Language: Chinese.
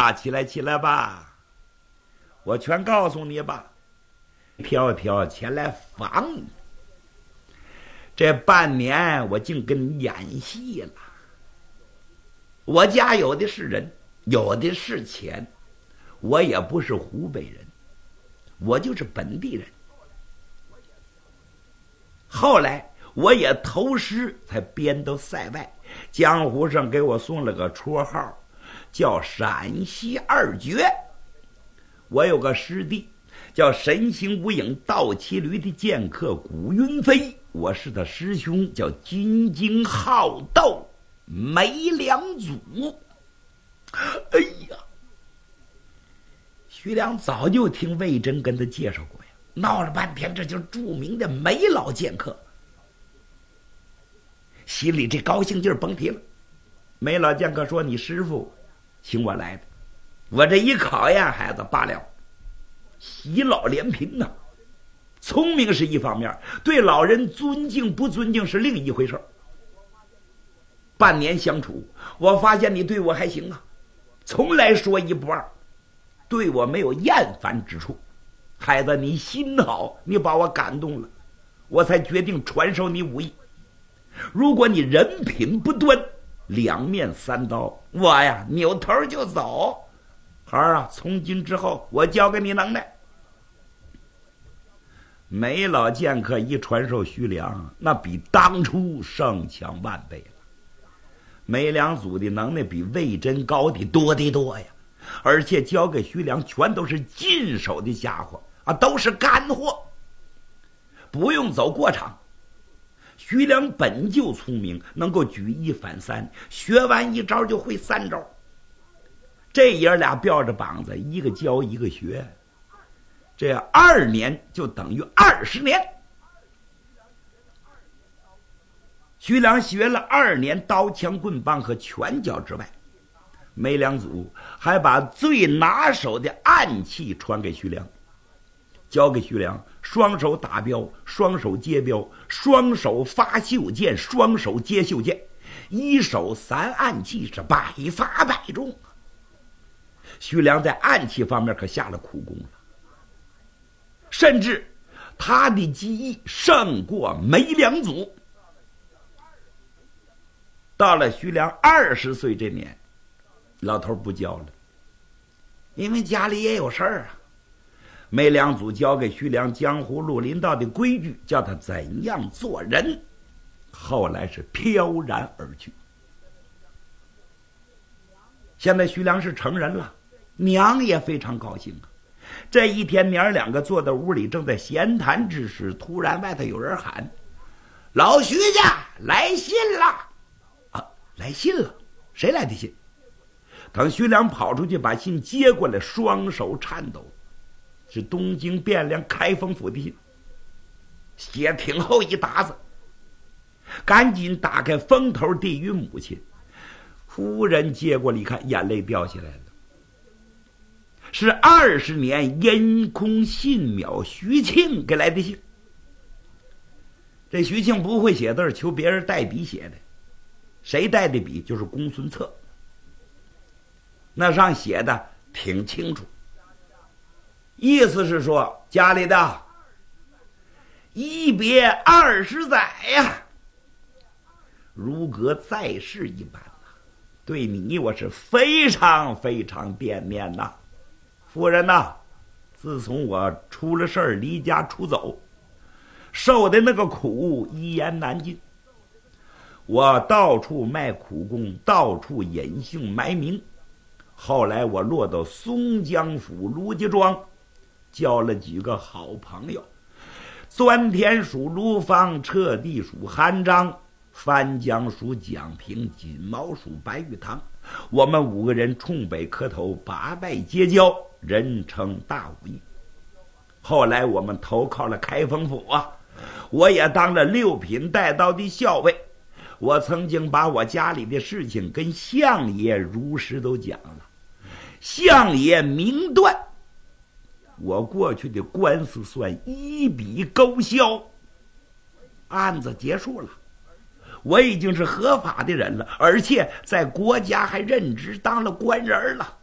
吧，起来起来吧，我全告诉你吧。飘飘前来访你，这半年我竟跟你演戏了。我家有的是人，有的是钱，我也不是湖北人，我就是本地人。后来我也投诗才编到塞外，江湖上给我送了个绰号，叫陕西二绝。我有个师弟叫神行无影倒骑驴的剑客古云飞，我是他师兄，叫金睛好斗梅良祖。哎呀，徐良早就听魏征跟他介绍过呀，闹了半天，这就是著名的梅老剑客，心里这高兴劲儿甭提了。梅老剑客说：“你师傅请我来的，我这一考验孩子罢了，喜老怜贫呐。聪明是一方面，对老人尊敬不尊敬是另一回事。半年相处，我发现你对我还行啊，从来说一不二，对我没有厌烦之处。孩子，你心好，你把我感动了，我才决定传授你武艺。如果你人品不端，两面三刀，我呀扭头就走。孩儿啊，从今之后我教给你能耐。”梅老剑客一传授徐良，那比当初胜强万倍了。梅良祖的能耐比魏征高的多得多呀，而且教给徐良全都是进手的家伙啊，都是干货，不用走过场。徐良本就聪明，能够举一反三，学完一招就会三招。这爷俩吊着膀子，一个教一个学，这2年就等于20年。徐良学了2年刀枪棍棒和拳脚之外，梅良祖还把最拿手的暗器传给徐良，教给徐良双手打镖，双手接镖，双手发袖剑，双手接袖剑，一手3暗器，是百发百中。徐良在暗器方面可下了苦功了，甚至他的技艺胜过梅良祖。到了徐良20岁这年，老头不教了，因为家里也有事儿啊。梅良祖教给徐良江湖绿林道的规矩，教他怎样做人，后来是飘然而去。现在徐良是成人了，娘也非常高兴啊。这一天，娘两个坐在屋里正在闲谈之时，突然外头有人喊：“老徐家来信了！”啊，来信了？谁来的信？等徐良跑出去把信接过来，双手颤抖，是东京汴梁开封府的信，写挺厚一沓子。赶紧打开封头递与母亲。夫人接过来一看，眼泪掉下来了。是20年阴空信渺徐庆给来的信。这徐庆不会写字，求别人代笔写的。谁代的笔？就是公孙策。那上写的挺清楚，意思是说家里的一别20载呀，如隔在世一般呐，对你我是非常非常惦念呐。夫人呐，自从我出了事儿，离家出走，受的那个苦一言难尽。我到处卖苦功，到处隐姓埋名。后来我落到松江府卢家庄，交了几个好朋友，钻田属卢芳，彻地属韩章，翻江属蒋平，锦毛属白玉堂。我们5个人冲北磕头，把脉结交，人称大武艺。后来我们投靠了开封府啊，我也当了6品带刀的校尉。我曾经把我家里的事情跟相爷如实都讲了，相爷明断，我过去的官司算一笔勾销，案子结束了。我已经是合法的人了，而且在国家还任职当了官人了。